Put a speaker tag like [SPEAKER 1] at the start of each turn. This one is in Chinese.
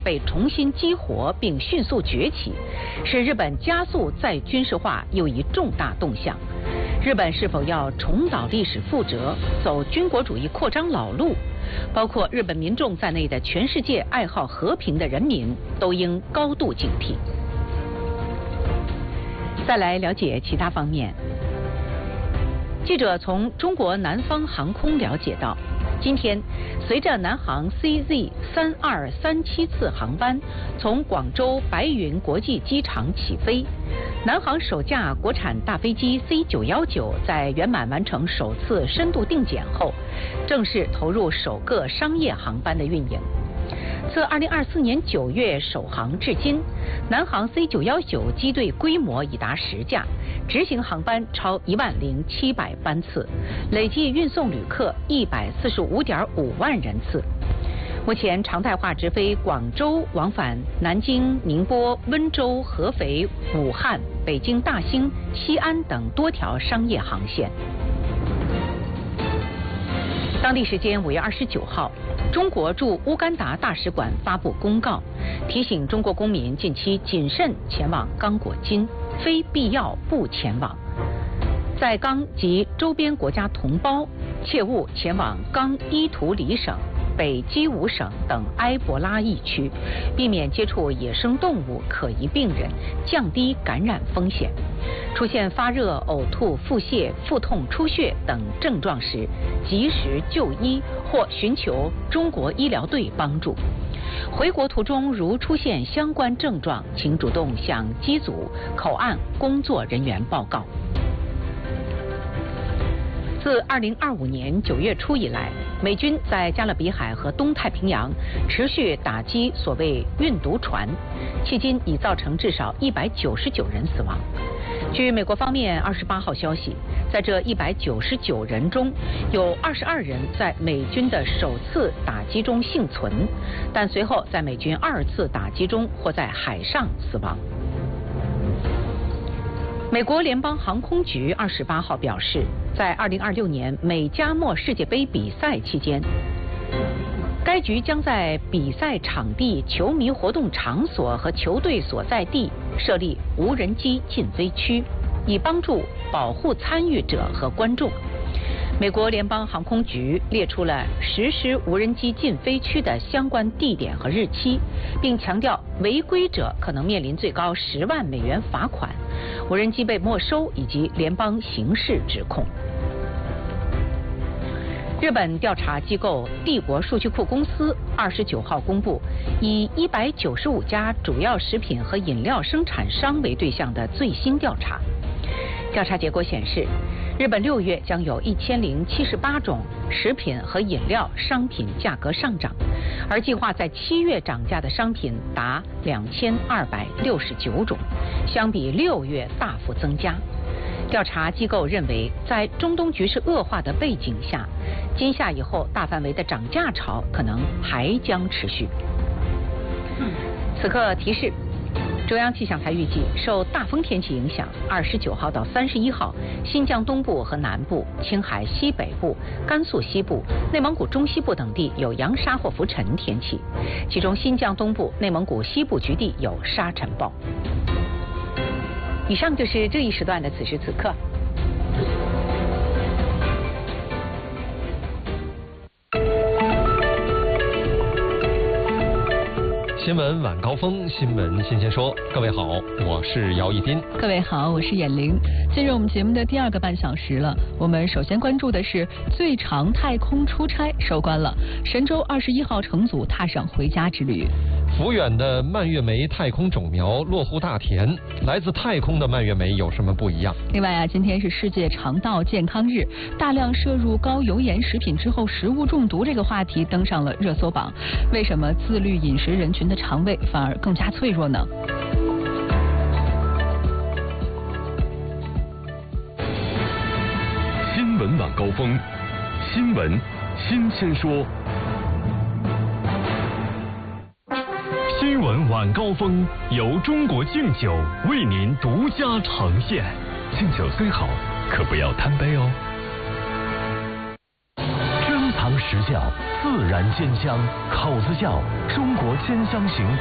[SPEAKER 1] 被重新激活并迅速崛起，使日本加速再军事化又一重大动向。日本是否要重蹈历史覆辙，走军国主义扩张老路？包括日本民众在内的全世界爱好和平的人民都应高度警惕。再来了解其他方面。记者从中国南方航空了解到，今天，随着南航 CZ3237次航班从广州白云国际机场起飞，南航首架国产大飞机 C919在圆满完成首次深度定检后，正式投入首个商业航班的运营。自2024年9月首航至今，南航 C919机队规模已达10架，执行航班超10700班次，累计运送旅客145.5万人次。目前常态化直飞广州往返南京、宁波、温州、合肥、武汉、北京大兴、西安等多条商业航线。当地时间5月29号，中国驻乌干达大使馆发布公告，提醒中国公民近期谨慎前往刚果金，非必要不前往。在刚及周边国家同胞切勿前往刚伊图里省、北基伍省等埃博拉疫区，避免接触野生动物、可疑病人，降低感染风险。出现发热、呕吐、腹泻、腹痛、出血等症状时，及时就医或寻求中国医疗队帮助。回国途中如出现相关症状，请主动向机组、口岸工作人员报告。自2025年9月初以来，美军在加勒比海和东太平洋持续打击所谓运毒船，迄今已造成至少199人死亡。据美国方面28号消息，在这199人中，有22人在美军的首次打击中幸存，但随后在美军2次打击中或在海上死亡。美国联邦航空局28号表示，在2026年美加墨世界杯比赛期间，该局将在比赛场地、球迷活动场所和球队所在地设立无人机禁飞区，以帮助保护参与者和观众。美国联邦航空局列出了实施无人机禁飞区的相关地点和日期，并强调违规者可能面临最高10万美元罚款、无人机被没收以及联邦刑事指控。日本调查机构帝国数据库公司29号公布，以195家主要食品和饮料生产商为对象的最新调查。调查结果显示，日本6月将有1078种食品和饮料商品价格上涨，而计划在7月涨价的商品达2269种，相比6月大幅增加。调查机构认为，在中东局势恶化的背景下，今夏以后大范围的涨价潮可能还将持续。此刻提示，中央气象台预计，受大风天气影响，29号到31号，新疆东部和南部、青海西北部、甘肃西部、内蒙古中西部等地有扬沙或浮尘天气，其中新疆东部、内蒙古西部局地有沙尘暴。以上就是这一时段的此时此刻。
[SPEAKER 2] 新闻晚高峰，新闻新鲜说。各位好，我是姚一斌。
[SPEAKER 3] 各位好，我是闫玲。进入我们节目的第2个半小时了，我们首先关注的是最长太空出差收官了，神舟21号乘组踏上回家之旅。
[SPEAKER 2] 福远的蔓越莓太空种苗落户大田，来自太空的蔓越莓有什么不一样？
[SPEAKER 3] 另外今天是世界肠道健康日，大量摄入高油盐食品之后食物中毒这个话题登上了热搜榜。为什么自律饮食人群的肠胃反而更加脆弱呢？
[SPEAKER 4] 新闻晚高峰，新闻新鲜说。新闻晚高峰由中国敬酒为您独家呈现。敬酒虽好，可不要贪杯哦。珍藏
[SPEAKER 5] 实酵，自然鲜香。口子窖，中国鲜香型